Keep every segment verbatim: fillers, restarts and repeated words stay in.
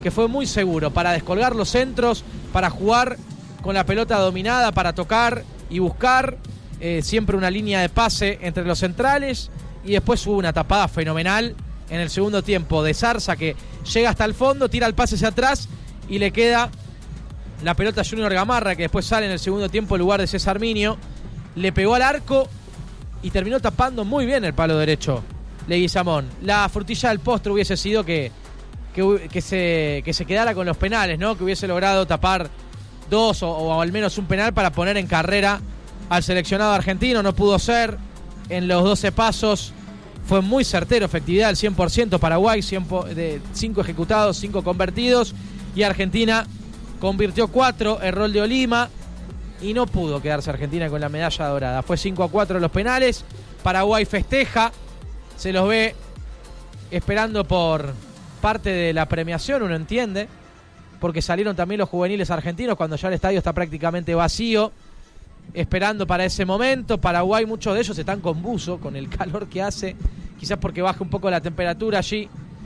que fue muy seguro para descolgar los centros, para jugar con la pelota dominada, para tocar y buscar eh, siempre una línea de pase entre los centrales, y después hubo una tapada fenomenal en el segundo tiempo de Zarza, que llega hasta el fondo, tira el pase hacia atrás y le queda la pelota a Junior Gamarra, que después sale en el segundo tiempo en lugar de César Minio, le pegó al arco y terminó tapando muy bien el palo derecho Leguizamón. La frutilla del postre hubiese sido que Que, que, se, que se quedara con los penales, ¿no? Que hubiese logrado tapar dos o, o al menos un penal para poner en carrera al seleccionado argentino. No pudo ser. En los doce pasos fue muy certero, efectividad del cien por ciento Paraguay, cinco ejecutados, cinco convertidos, y Argentina convirtió cuatro, error de Olima, y no pudo quedarse Argentina con la medalla dorada. Fue cinco a cuatro los penales. Paraguay festeja, se los ve esperando por parte de la premiación, uno entiende, porque salieron también los juveniles argentinos cuando ya el estadio está prácticamente vacío, esperando para ese momento. Paraguay, muchos de ellos están con buzo, con el calor que hace, quizás porque baja un poco la temperatura allí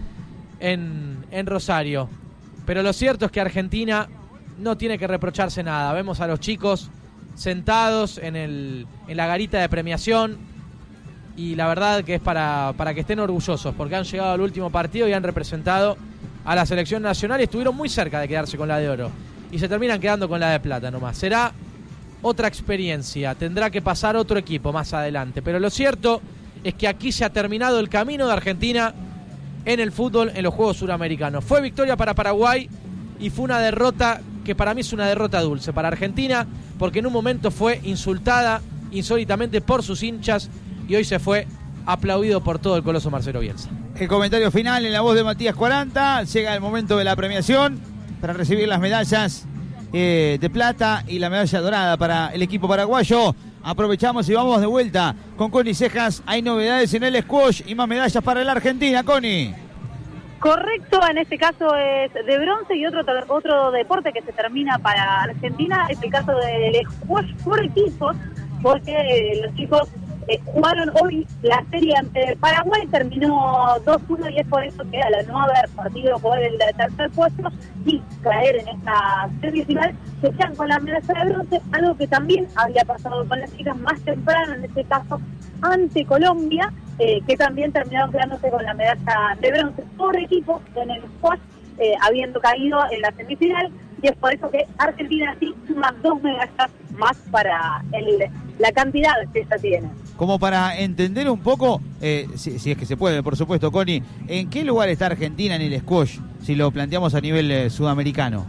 en, en Rosario. Pero lo cierto es que Argentina no tiene que reprocharse nada. Vemos a los chicos sentados en, el, en la garita de premiación, y la verdad que es para, para que estén orgullosos, porque han llegado al último partido y han representado a la selección nacional y estuvieron muy cerca de quedarse con la de oro, y se terminan quedando con la de plata nomás. Será otra experiencia, tendrá que pasar otro equipo más adelante, pero lo cierto es que aquí se ha terminado el camino de Argentina en el fútbol en los Juegos Suramericanos. Fue victoria para Paraguay y fue una derrota que para mí es una derrota dulce para Argentina, porque en un momento fue insultada insólitamente por sus hinchas y hoy se fue aplaudido por todo el coloso Marcelo Bielsa. El comentario final en la voz de Matías Cuaranta. Llega el momento de la premiación para recibir las medallas eh, de plata y la medalla dorada para el equipo paraguayo. Aprovechamos y vamos de vuelta con Connie Cejas. Hay novedades en el squash y más medallas para la Argentina, Connie. Correcto, en este caso es de bronce, y otro otro deporte que se termina para Argentina es el caso del squash por equipos, porque los chicos Eh, jugaron hoy la serie ante Paraguay, terminó dos uno, y es por eso que al no haber partido por el tercer puesto y caer en esta serie final, se quedan con la medalla de bronce, algo que también había pasado con las chicas más temprano, en este caso ante Colombia, eh, que también terminaron quedándose con la medalla de bronce por equipo en el squash, eh, habiendo caído en la semifinal, y es por eso que Argentina sí suma dos medallas más para el, la cantidad que ella tiene. Como para entender un poco, eh, si, si es que se puede, por supuesto, Connie, ¿en qué lugar está Argentina en el squash, si lo planteamos a nivel eh, sudamericano?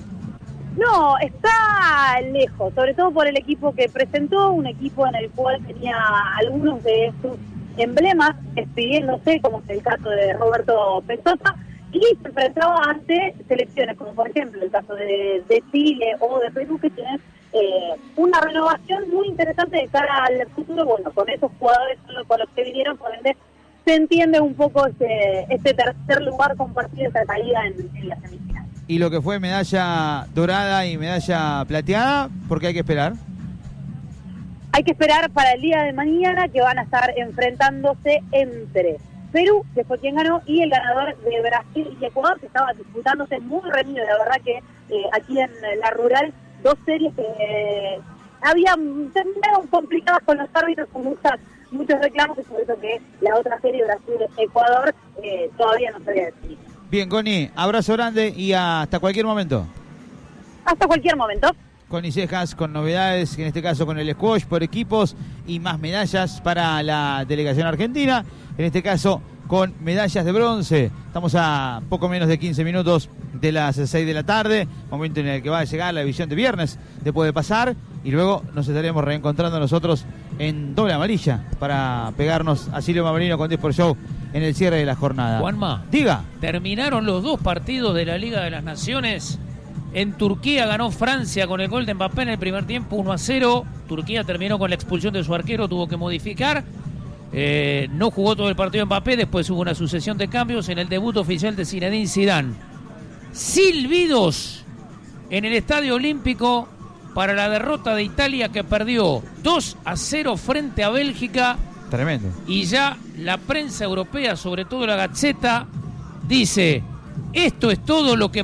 No, está lejos, sobre todo por el equipo que presentó, un equipo en el cual tenía algunos de sus emblemas expidiéndose, como es el caso de Roberto Pesota, y se enfrentaba ante selecciones como por ejemplo el caso de, de Chile o de Perú, que tienen eh, una renovación muy interesante de cara al futuro. Bueno, con esos jugadores con los que vinieron, por ende se entiende un poco este, este tercer lugar compartido, esa caída en, en la semifinal. Y lo que fue medalla dorada y medalla plateada, ¿por qué hay que esperar? Hay que esperar para el día de mañana, que van a estar enfrentándose entre Perú, que fue quien ganó, y el ganador de Brasil y Ecuador, que estaba disputándose muy reñido. La verdad que eh, aquí en la rural, dos series que eh, habían terminado complicadas con los árbitros, con muchas, muchos reclamos, y por eso que la otra serie, Brasil-Ecuador, eh, todavía no se había decidido. Bien, Connie, abrazo grande y hasta cualquier momento. Hasta cualquier momento. Connie Cejas con novedades, en este caso con el squash por equipos y más medallas para la delegación argentina, en este caso con medallas de bronce. Estamos a poco menos de quince minutos de las seis de la tarde, momento en el que va a llegar la edición de viernes de Puede Pasar, y luego nos estaremos reencontrando nosotros en doble amarilla para pegarnos a Silvio Mamerino con diez por Show en el cierre de la jornada. Juanma, diga. Terminaron los dos partidos de la Liga de las Naciones. En Turquía ganó Francia con el gol de Mbappé en el primer tiempo, uno a cero. Turquía terminó con la expulsión de su arquero, tuvo que modificar. Eh, no jugó todo el partido Mbappé, después hubo una sucesión de cambios en el debut oficial de Zinedine Zidane. Silbidos en el Estadio Olímpico para la derrota de Italia, que perdió dos a cero frente a Bélgica. Tremendo. Y ya la prensa europea, sobre todo la Gazzetta, dice: Esto es todo lo que